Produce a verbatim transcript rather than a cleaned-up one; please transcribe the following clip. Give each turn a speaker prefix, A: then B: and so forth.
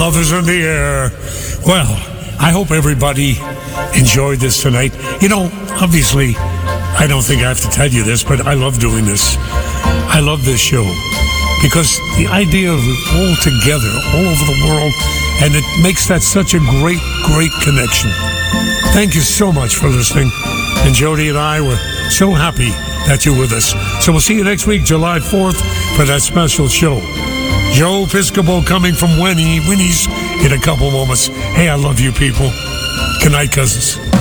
A: love is in the air. Well, I hope everybody enjoyed this tonight. You know, obviously, I don't think I have to tell you this, but I love doing this. I love this show because the idea of it all together, all over the world, and it makes that such a great, great connection. Thank you so much for listening. And Jody and I were so happy that you're with us. So we'll see you next week, July fourth, for that special show. Joe Piscopo coming from Winnie, Winnie's in a couple moments. Hey, I love you people. Good night, cousins.